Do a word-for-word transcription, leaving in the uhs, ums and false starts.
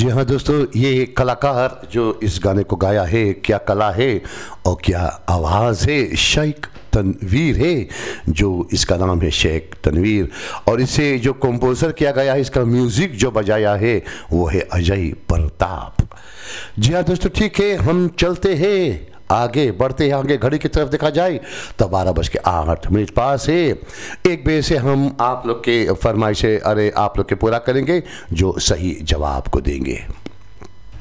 जी हाँ दोस्तों, ये कलाकार जो इस गाने को गाया है, क्या कला है और क्या आवाज़ है। शेख तनवीर है जो इसका नाम है, शेख तनवीर। और इसे जो कंपोज़र किया गया है, इसका म्यूज़िक जो बजाया है वो है अजय प्रताप। जी हाँ दोस्तों, ठीक है, हम चलते हैं आगे, बढ़ते हैं आगे। घड़ी की तरफ देखा जाए तो बारह बज के आठ मिनट पास है। एक बजे से हम आप लोग के फरमाइशें अरे आप लोग के पूरा करेंगे जो सही जवाब को देंगे।